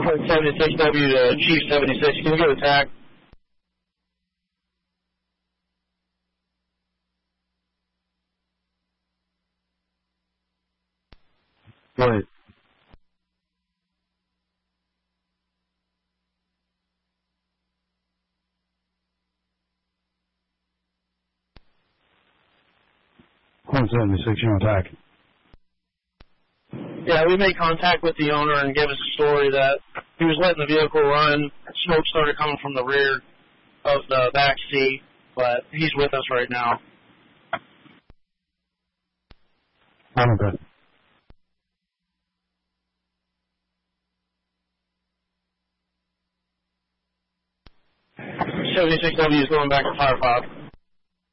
76W to Chief 76. Can we go attack? Go ahead. One 76, you're on attack. Yeah, we made contact with the owner and gave us a story that he was letting the vehicle run. Smoke started coming from the rear of the back seat, but he's with us right now. Okay. 76W is going back to Fire 5.